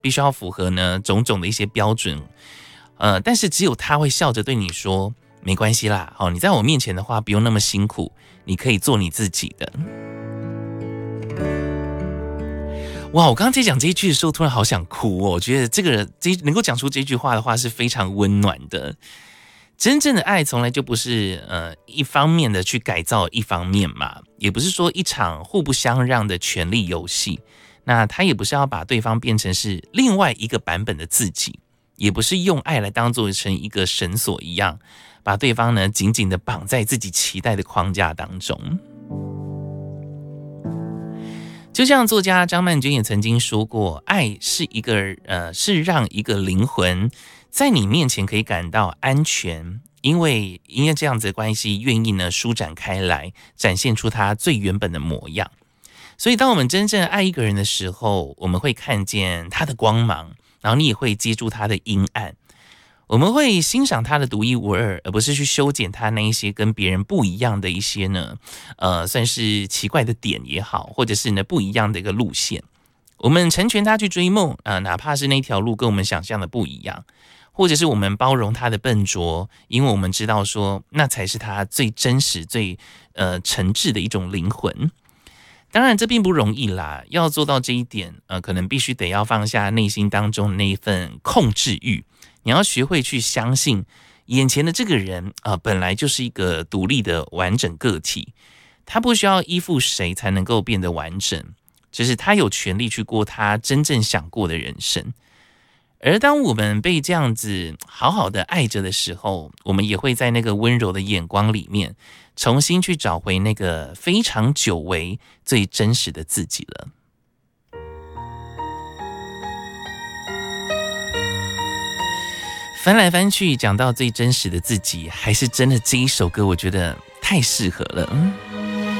必须要符合呢种种的一些标准，但是只有他会笑着对你说没关系啦，你在我面前的话不用那么辛苦，你可以做你自己的。哇，我刚刚在讲这一句的时候突然好想哭哦，我觉得能够讲出这句话的话是非常温暖的。真正的爱从来就不是一方面的去改造一方面嘛，也不是说一场互不相让的权力游戏，那他也不是要把对方变成是另外一个版本的自己，也不是用爱来当做成一个绳索一样，把对方呢紧紧的绑在自己期待的框架当中。就像作家张曼娟也曾经说过，爱是是让一个灵魂在你面前可以感到安全，因为这样子的关系愿意呢舒展开来，展现出它最原本的模样。所以当我们真正爱一个人的时候，我们会看见他的光芒，然后你也会接住他的阴暗，我们会欣赏他的独一无二，而不是去修剪他那一些跟别人不一样的一些呢算是奇怪的点也好，或者是呢不一样的一个路线。我们成全他去追梦哪怕是那条路跟我们想象的不一样，或者是我们包容他的笨拙，因为我们知道说那才是他最真实最诚挚的一种灵魂。当然这并不容易啦，要做到这一点可能必须得要放下内心当中的那一份控制欲，你要学会去相信眼前的这个人本来就是一个独立的完整个体，他不需要依附谁才能够变得完整，就是他有权利去过他真正想过的人生。而当我们被这样子好好的爱着的时候，我们也会在那个温柔的眼光里面重新去找回那个非常久违最真实的自己了。翻来翻去讲到最真实的自己，还是真的这一首歌我觉得太适合了。